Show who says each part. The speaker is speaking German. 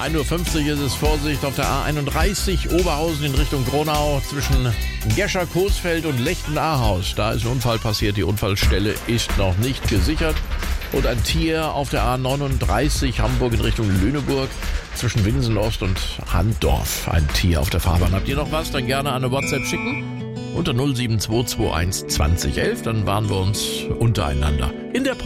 Speaker 1: 1:50 Uhr ist es. Vorsicht auf der A31 Oberhausen in Richtung Gronau zwischen Gescher-Coesfeld und Lechten-Ahaus. Da ist ein Unfall passiert, die Unfallstelle ist noch nicht gesichert. Und ein Tier auf der A39 Hamburg in Richtung Lüneburg zwischen Winsen-Ost und Handdorf. Ein Tier auf der Fahrbahn. Habt ihr noch was? Dann gerne eine WhatsApp schicken. Unter 07221 2011. Dann waren wir uns untereinander in der